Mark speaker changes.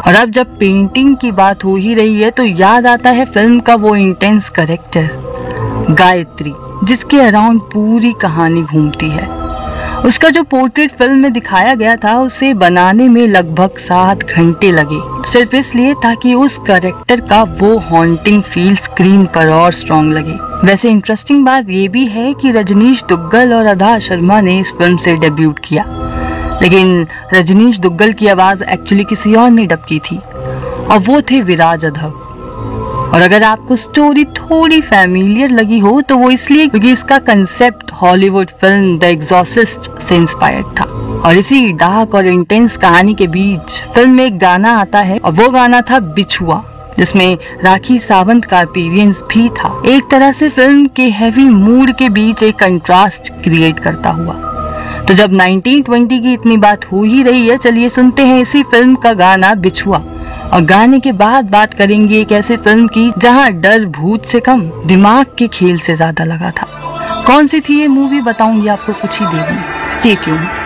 Speaker 1: और अब जब पेंटिंग की बात हो ही रही है तो याद आता है फिल्म का वो इंटेंस कैरेक्टर गायत्री, जिसके अराउंड पूरी कहानी घूमती है। उसका जो पोर्ट्रेट फिल्म में दिखाया गया था उसे बनाने में लगभग 7 घंटे लगे, सिर्फ इसलिए ताकि उस कैरेक्टर का वो हॉन्टिंग फील स्क्रीन पर और स्ट्रॉन्ग लगे। वैसे इंटरेस्टिंग बात ये भी है कि रजनीश दुग्गल और अदा शर्मा ने इस फिल्म से डेब्यूट किया, लेकिन रजनीश दुग्गल की आवाज एक्चुअली किसी और ने डब की थी और वो थे विराज अधव। और अगर आपको स्टोरी थोड़ी फैमिलियर लगी हो तो वो इसलिए क्योंकि इसका concept Hollywood film the Exorcist से इंस्पायर्ड था। और इसी डार्क और इंटेंस कहानी के बीच फिल्म में एक गाना आता है और वो गाना था बिछुआ, जिसमें राखी सावंत का अपीयरेंस भी था, एक तरह से फिल्म के हैवी मूड के बीच एक कंट्रास्ट क्रिएट करता हुआ। तो जब 1920 की इतनी बात हो ही रही है, चलिए सुनते हैं इसी फिल्म का गाना बिछुआ, और गाने के बाद बात करेंगे एक ऐसी फिल्म की जहां डर भूत से कम दिमाग के खेल से ज्यादा लगा था। कौन सी थी ये मूवी बताऊंगी आपको कुछ ही देर में। Stay tuned.